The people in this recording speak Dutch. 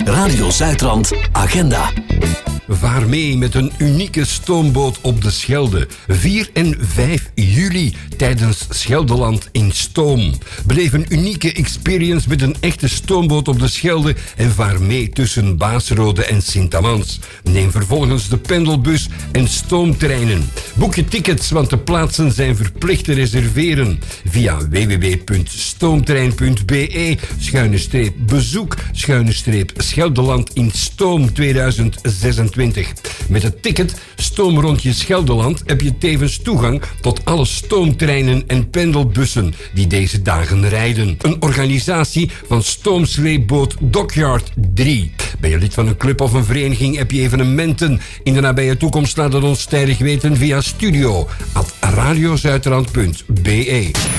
Radio Zuidrand Agenda. Vaar mee met een unieke stoomboot op de Schelde. 4 en 5 juli tijdens Scheldeland in Stoom. Beleef een unieke experience met een echte stoomboot op de Schelde en vaar mee tussen Baasrode en Sint-Amans. Neem vervolgens de pendelbus en stoomtreinen. Boek je tickets, want de plaatsen zijn verplicht te reserveren via www.stoomtrein.be/bezoek/Scheldeland in Stoom 2026. Met het ticket Stoom rondje Scheldeland heb je tevens toegang tot alle stoomtreinen en pendelbussen die deze dagen rijden. Een organisatie van Stoomsleepboot Dockyard 3. Ben je lid van een club of een vereniging, heb je evenementen in de nabije toekomst, laat het ons tijdig weten via studio@radiozuiderland.be.